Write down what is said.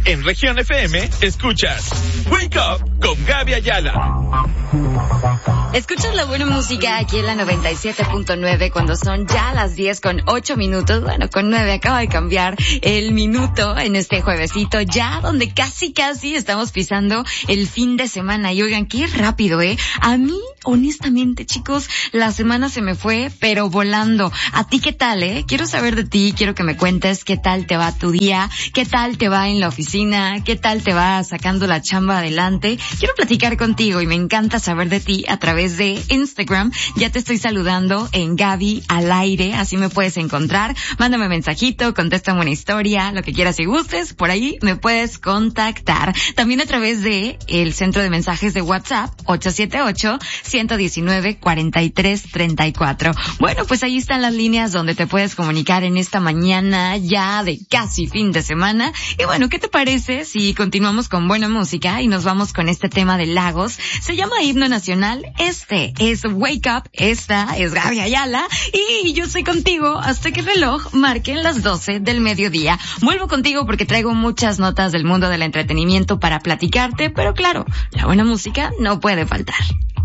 En Región FM, escuchas Wake Up con Gaby Ayala. Escuchas la buena música aquí en la 97.9 cuando son ya las 10:08. Bueno, con 9 acaba de cambiar el minuto en este juevesito ya donde casi estamos pisando el fin de semana. Y oigan, qué rápido, A mí, honestamente, chicos, la semana se me fue, pero volando. ¿A ti qué tal, Quiero saber de ti, quiero que me cuentes qué tal te va tu día, qué tal te va en la oficina, qué tal te va sacando la chamba adelante. Quiero platicar contigo y me encanta saber de ti a través de Instagram. Ya te estoy saludando en Gaby al aire, así me puedes encontrar. Mándame mensajito, contéstame una historia, lo que quieras y gustes, por ahí me puedes contactar. También a través de el centro de mensajes de WhatsApp, 878-119-4334. Bueno, pues ahí están las líneas donde te puedes comunicar en esta mañana ya de casi fin de semana. Y bueno, ¿qué te parece si continuamos con buena música y nos vamos con este tema de Lagos? Se llama Himno Nacional. Este es Wake Up, esta es Gaby Ayala y yo estoy contigo hasta que el reloj marque las 12 del mediodía. Vuelvo contigo porque traigo muchas notas del mundo del entretenimiento para platicarte, pero claro, la buena música no puede faltar.